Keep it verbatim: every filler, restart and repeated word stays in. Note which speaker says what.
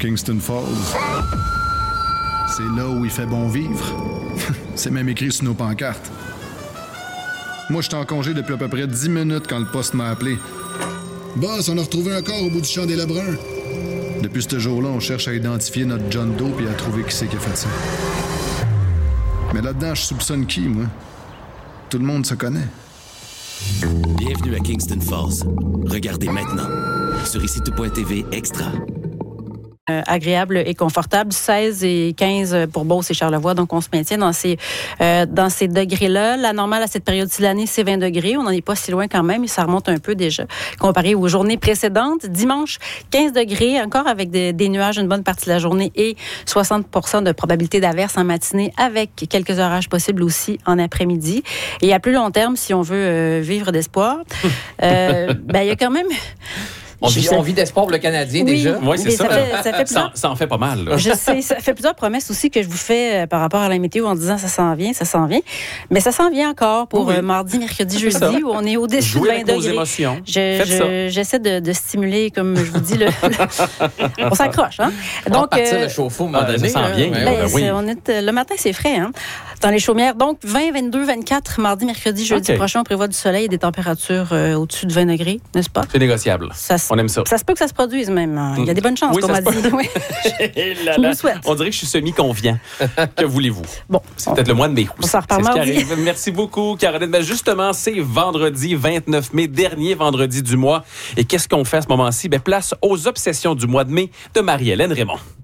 Speaker 1: Kingston Falls. C'est là où il fait bon vivre. C'est même écrit sur nos pancartes. Moi, j'étais en congé depuis à peu près dix minutes quand le poste m'a appelé. Boss, on a retrouvé un corps au bout du champ des Lebrun. Depuis ce jour-là, on cherche à identifier notre John Doe et à trouver qui c'est qui a fait ça. Mais là-dedans, je soupçonne qui, moi? Tout le monde se connaît.
Speaker 2: Bienvenue à Kingston Falls. Regardez maintenant sur ici tout point t v Extra.
Speaker 3: Euh, agréable et confortable, seize et quinze pour Beauce et Charlevoix, donc on se maintient dans ces euh, dans ces degrés-là. La normale à cette période-ci de l'année, c'est vingt degrés, on n'en est pas si loin quand même, et ça remonte un peu déjà, comparé aux journées précédentes. Dimanche, quinze degrés, encore avec des, des nuages une bonne partie de la journée et soixante pour cent de probabilité d'averse en matinée, avec quelques orages possibles aussi en après-midi. Et à plus long terme, si on veut euh, vivre d'espoir, euh, ben il y a quand même...
Speaker 4: On vit, on vit d'espoir pour le Canadien,
Speaker 3: oui,
Speaker 4: déjà.
Speaker 5: Oui, c'est ça.
Speaker 3: Ça, fait, ça, fait plusieurs...
Speaker 5: ça, ça en fait pas mal. Là.
Speaker 3: Je sais, ça fait plusieurs promesses aussi que je vous fais euh, par rapport à la météo en disant ça s'en vient, ça s'en vient. Mais ça s'en vient encore pour oui. euh, mardi, mercredi, jeudi, ça. Où on est au-dessus de vingt
Speaker 5: avec nos
Speaker 3: degrés.
Speaker 5: Émotions.
Speaker 3: Je,
Speaker 5: Faites
Speaker 3: je,
Speaker 5: ça.
Speaker 3: J'essaie de, de stimuler, comme je vous dis, le, le... on s'accroche. Hein?
Speaker 4: Donc, on va partir euh... le chauffe-eau, à un moment donné.
Speaker 5: Ça s'en vient.
Speaker 3: Ben,
Speaker 5: ben, oui.
Speaker 3: on est, le matin, c'est frais. Hein? Dans les chaumières. Donc, vingt, vingt-deux, vingt-quatre, mardi, mercredi, jeudi okay. prochain, on prévoit du soleil et des températures euh, au-dessus de vingt degrés, n'est-ce pas?
Speaker 5: C'est négociable. Ça, on aime ça.
Speaker 3: Ça se peut que ça se produise même. Il y a des bonnes chances,
Speaker 5: oui,
Speaker 3: comme on m'a dit. Oui.
Speaker 5: là, là. On dirait que je suis semi-confiant. Que voulez-vous? Bon, c'est on... peut-être le mois de mai.
Speaker 3: On s'en reparle mardi.
Speaker 5: Merci beaucoup, Caroline. Ben justement, c'est vendredi vingt-neuf mai, dernier vendredi du mois. Et qu'est-ce qu'on fait à ce moment-ci? Ben, place aux obsessions du mois de mai de Marie-Hélène Raymond.